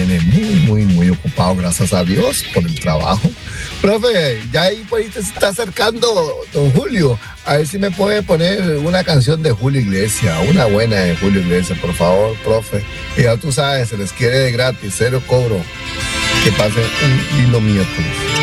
tiene muy ocupado, gracias a Dios, por el trabajo. Profe, ya ahí por ahí te está acercando don Julio. A ver si me puede poner una canción de Julio Iglesias, una buena de Julio Iglesias, por favor, profe. Y ya tú sabes, se les quiere de gratis, cero cobro. Que pasen un lindo miércoles.